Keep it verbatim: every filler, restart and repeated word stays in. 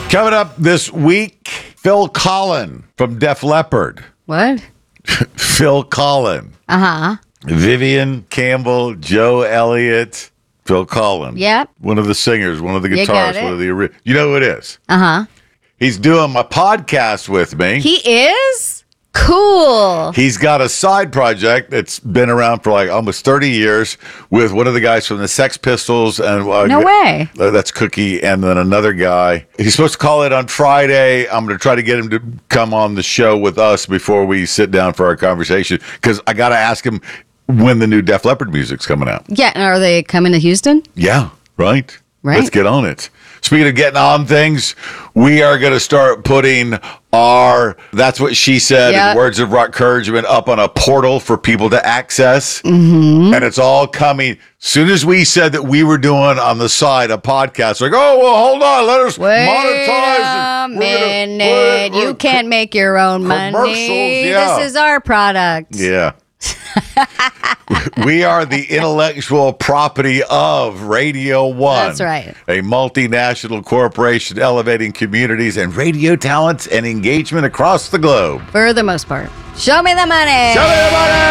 Coming up this week, Phil Collen from Def Leppard. What? Phil Collen. Uh-huh. Vivian Campbell, Joe Elliott, Phil Collen. Yep. One of the singers, one of the You got guitarists, it. one of the ori- You know who it is? Uh-huh. He's doing my podcast with me. He is? Cool. He's got a side project that's been around for like almost thirty years with one of the guys from the Sex Pistols. and uh, No way. uh, That's Cookie. And then another guy. He's supposed to call it on Friday. I'm going to try to get him to come on the show with us before we sit down for our conversation because I got to ask him when the new Def Leppard music's coming out. Yeah, and are they coming to Houston? Yeah, right? Right. Let's get on it. Speaking of getting on things, we are going to start putting our That's What She Said Yep. and Words of Rock Encouragement up on a portal for people to access. Mm-hmm. And it's all coming. Soon as we said that we were doing on the side a podcast, like, oh, well, hold on, let us Wait monetize. a and we're gonna- minute. we're- we're- You can't make your own money. Commercials, yeah. This is our product. Yeah. We are the intellectual property of Radio One. That's right. A multinational corporation elevating communities and radio talents and engagement across the globe. For the most part. Show me the money. Show me the money!